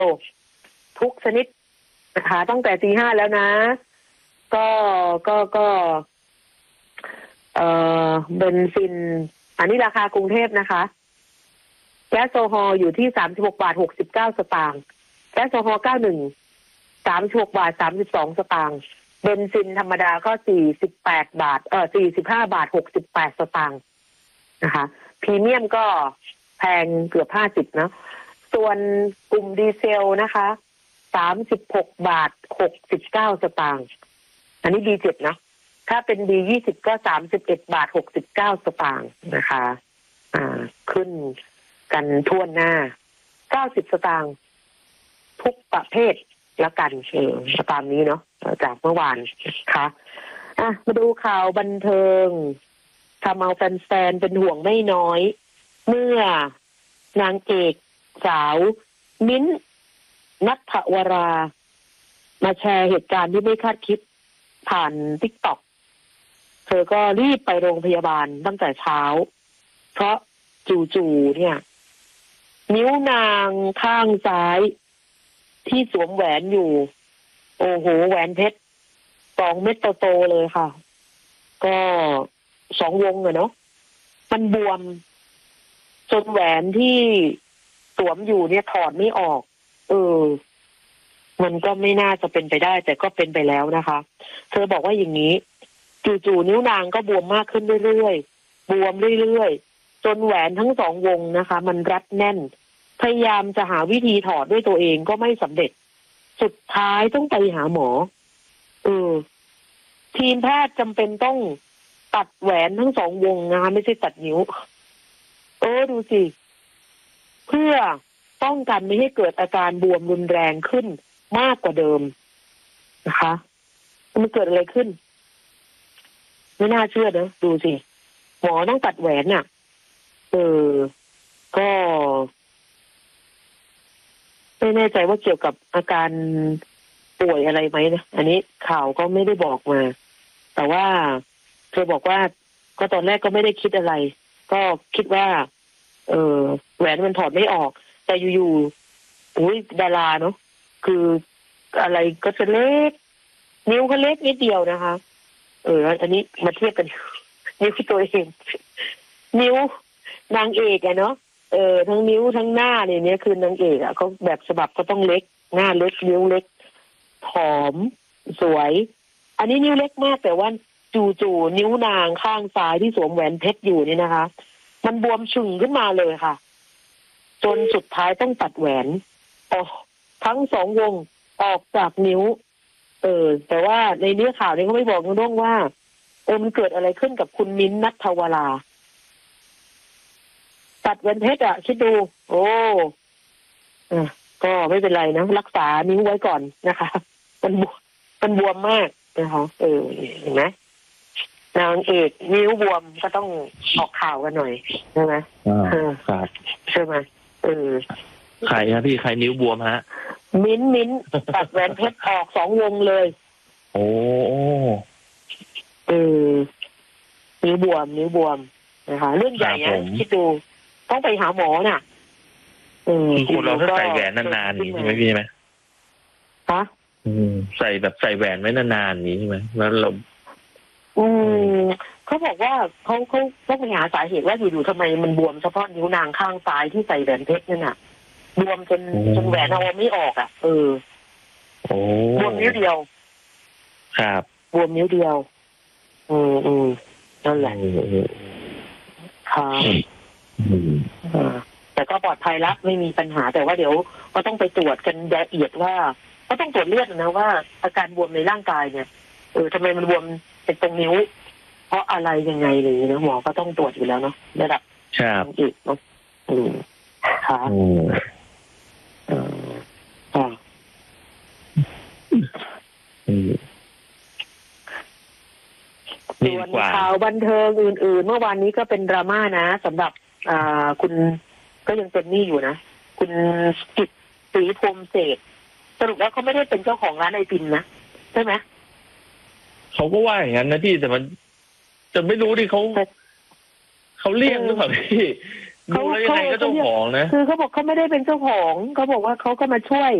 ทุกชนิดนะคะตั้งแต่ตี 5แล้วนะก็เบนซินอันนี้ราคากรุงเทพนะคะแก๊สโซฮอล์อยู่ที่36.69 สตางค์แก๊สโซฮอล์91 36.32 สตางค์เบนซินธรรมดาก็45.68 สตางค์นะคะพรีเมียมก็แพงเกือบ50นะส่วนกลุ่มดีเซลนะคะ36.69 สตางค์อันนี้ B7 นะถ้าเป็น B20 ก็31.69 สตางค์นะคะขึ้นกันทั่วหน้า90 สตางค์ทุกประเภทละกันตามนี้เนาะจากเมื่อวานนะคะมาดูข่าวบันเทิงทำเอาแฟนๆเป็นห่วงไม่น้อยเมื่อนางเอกสาวมิ้นท์ณัฐวรามาแชร์เหตุการณ์ที่ไม่คาดคิดผ่าน TikTok เธอก็รีบไปโรงพยาบาลตั้งแต่เช้าเพราะจู่ๆเนี่ยนิ้วนางข้างซ้ายที่สวมแหวนอยู่โอ้โหแหวนเพชร2 เม็ดโตๆเลยค่ะก็2 วงอะเนาะมันบวมจนแหวนที่สวมอยู่เนี่ยถอดไม่ออกมันก็ไม่น่าจะเป็นไปได้แต่ก็เป็นไปแล้วนะคะเธอบอกว่าอย่างนี้จู่ๆนิ้วนางก็บวมมากขึ้นเรื่อยๆบวมเรื่อยๆจนแหวนทั้ง2 วงนะคะมันรัดแน่นพยายามจะหาวิธีถอดด้วยตัวเองก็ไม่สำเร็จสุดท้ายต้องไปหาหมอทีมแพทย์จำเป็นต้องตัดแหวนทั้ง2 วงนะคะไม่ใช่ตัดนิ้วดูสิเพื่อป้องกันไม่ให้เกิดอาการบวมรุนแรงขึ้นมากกว่าเดิมนะคะมันเกิดอะไรขึ้นไม่น่าเชื่อนะดูสิหมอต้องตัดแหวนน่ะก็ไม่แน่ใจว่าเกี่ยวกับอาการป่วยอะไรไหมนะอันนี้ข่าวก็ไม่ได้บอกมาแต่ว่าเธอบอกว่าก็ตอนแรกก็ไม่ได้คิดอะไรก็คิดว่าแหวนมันถอดไม่ออกแต่อยู่ๆดาราเนาะคืออะไรก็จะเล็กนิ้วก็เล็กนิดเดียวนะคะอันนี้มาเทียบกันนิ้วตัวเองนิ้วนางเอกอะเนาะทั้งนิ้วทั้งหน้าเนี่ยคือนางเอกอะเขาแบบฉบับก็ต้องเล็กหน้าเล็กนิ้วเล็กผอมสวยอันนี้นิ้วเล็กมากแต่ว่าจู่ๆนิ้วนางข้างซ้ายที่สวมแหวนเพชรอยู่นี่นะคะมันบวมฉึ่งขึ้นมาเลยค่ะจนสุดท้ายต้องตัดแหวนทั้ง2 วงออกจากนิ้วแต่ว่าในเนื้อข่าวนี้เขาไม่บอกน้องว่ามันเกิดอะไรขึ้นกับคุณมิ้นท์ ณัฐวราตัดแหวนเพชรคิดดูก็ไม่เป็นไรนะรักษานิ้วไว้ก่อนนะคะมันบวมมากนะคะเห็นไหมนางเอกนิ้วบวมก็ต้องออกข่าวกันหน่อยใช่ไหมครับใช่ไหมใครครับพี่ใครนิ้วบวมฮะมิ้นตัดแหวนเพชรออก2 วงเลยโอ้นิ้วบวมนะคะเรื่องใหญ่นะคิดดูต้องไปหาหมอน่ะคนเราถ้าใส่แหวนนานๆนี้ใช่ไหมพี่ไหมใส่แบบใส่แหวนไว้นานๆนี้ใช่ไหมแล้วเราเขาบอกว่าเขาต้องไปหาสาเหตุว่าอยู่ๆทำไมมันบวมเฉพาะนิ้วนางข้างซ้ายที่ใส่แหวนเพชรนั่นน่ะบวมจนแหวนเอาไม่ออกบวมนิ้วเดียวครับบวมนิ้วเดียวนั่นแหละค่ะแต่ก็ปลอดภัยแล้วไม่มีปัญหาแต่ว่าเดี๋ยวก็ต้องไปตรวจกันละเอียดว่าก็ต้องตรวจเลือดนะว่าอาการบวมในร่างกายเนี่ยทำไมมันบวมเป็นตรงนิ้วเพราะอะไรยังไงเลยนะหมอก็ต้องตรวจอยู่แล้วเนาะระดับอีกเนาะค่ะส่วนข่าวบันเทิงอื่นๆเมื่อวานนี้ก็เป็นดราม่านะสำหรับคุณก็ยังเป็นนี่อยู่นะคุณกิตติพรหมเศรษฐ์สรุปแล้วเขาไม่ได้เป็นเจ้าของร้านไอติมนะใช่ไหมเขาก็ว่าอย่างนั้นนะพี่แต่มันจะไม่รู้ที่เขาเลี่ยงหรือเปล่าพี่ดูแล้วยังไงก็เจ้าของนะคือเขาบอกเขาไม่ได้เป็นเจ้าของเขาบอกว่าเขาก็มาช่วย